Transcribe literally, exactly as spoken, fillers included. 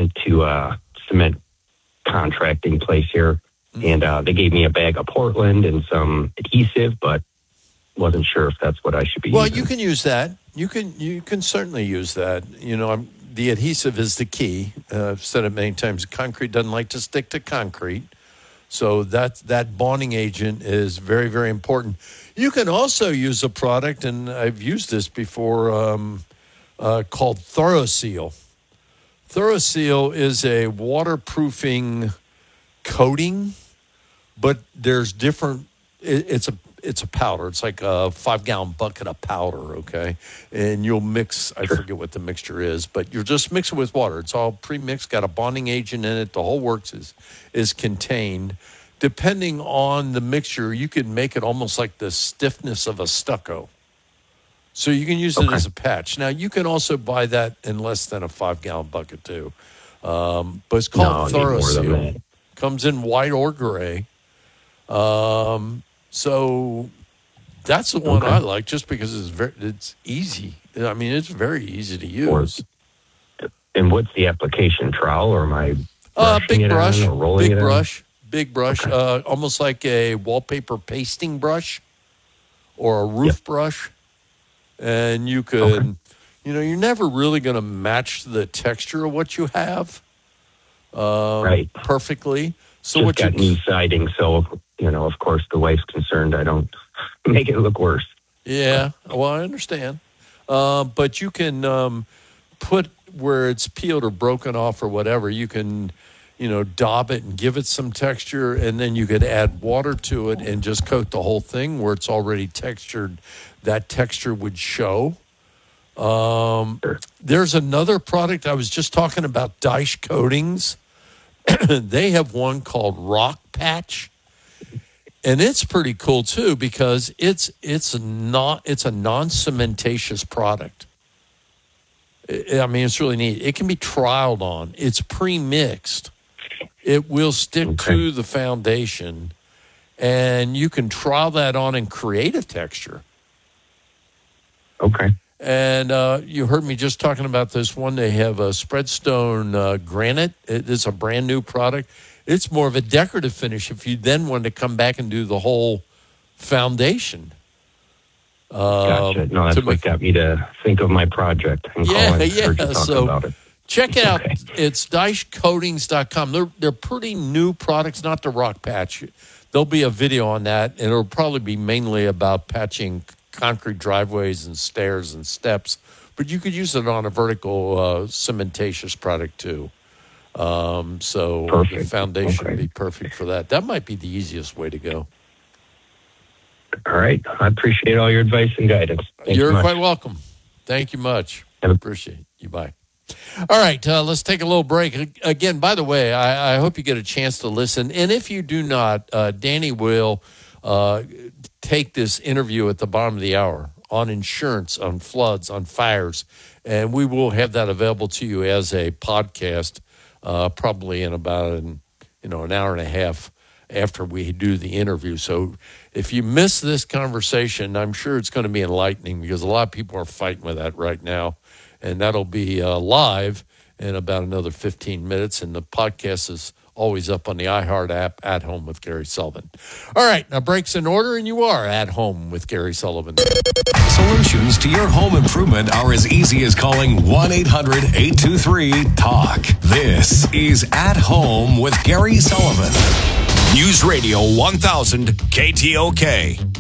went to a cement contracting place here, mm-hmm. and uh, they gave me a bag of Portland and some adhesive, but wasn't sure if that's what I should be well, using. Well, you can use that. You can you can certainly use that. You know, I'm, the adhesive is the key. Uh, I've said it many times. Concrete doesn't like to stick to concrete. So that, that bonding agent is very, very important. You can also use a product, and I've used this before, um, uh, called ThoroSeal. ThoroSeal is a waterproofing coating, but there's different. It, it's a it's a powder. It's like a five gallon bucket of powder. Okay, and you'll mix. I forget what the mixture is, but you're just mixing it with water. It's all pre-mixed. Got a bonding agent in it. The whole works is is contained. Depending on the mixture, you can make it almost like the stiffness of a stucco. So you can use it okay. as a patch. Now, you can also buy that in less than a five-gallon bucket, too. Um, but it's called no, ThoroSeal. Comes in white or gray. Um, so that's the one okay. I like just because it's very, it's easy. I mean, it's very easy to use. And what's the application? Trowel or my uh, big brush, or rolling big it brush, on? big brush, okay. uh, almost like a wallpaper pasting brush or a roof yep. brush. And you could, okay. you know, you're never really going to match the texture of what you have um, right. perfectly. So Just what got you new siding, so, you know, of course, the wife's concerned I don't make it look worse. Yeah, well, I understand. Uh, but you can um, put where it's peeled or broken off or whatever, you can, you know, daub it and give it some texture, and then you could add water to it and just coat the whole thing where it's already textured. That texture would show. Um, sure. There's another product. I was just talking about Daesh Coatings. They have one called Rock Patch, and it's pretty cool too because it's it's not it's a non-cementatious product. I mean, it's really neat. It can be trialed on. It's pre-mixed. It will stick okay. to the foundation, and you can trial that on and create a texture. Okay. And uh, you heard me just talking about this one. They have a Spreadstone uh, Granite. It is a brand new product. It's more of a decorative finish if you then want to come back and do the whole foundation. Um, gotcha. No, that's what make, got me to think of my project. And yeah, call and yeah. So about it. check it out. Okay. It's Daesh Coatings dot com. They're, they're pretty new products, not the Rock Patch. There'll be a video on that, and it'll probably be mainly about patching concrete driveways and stairs and steps, but you could use it on a vertical uh, cementatious product too. Um, so perfect. The foundation okay. would be perfect for that. That might be the easiest way to go. All right. I appreciate all your advice and guidance. Thank You're you quite welcome. Thank you much. Have a- appreciate it. You. Bye. All right, uh, let's take a little break. Again, by the way, I, I hope you get a chance to listen. And if you do not, uh, Danny will uh, take this interview at the bottom of the hour on insurance, on floods, on fires, and we will have that available to you as a podcast uh, probably in about an, you know, an hour and a half after we do the interview. So if you miss this conversation, I'm sure it's going to be enlightening because a lot of people are fighting with that right now. And that'll be uh, live in about another fifteen minutes. And the podcast is always up on the iHeart app, At Home with Gary Sullivan. All right, now breaks in order, and you are At Home with Gary Sullivan. Solutions to your home improvement are as easy as calling one eight hundred eight two three talk. This is At Home with Gary Sullivan. News Radio one thousand K T O K.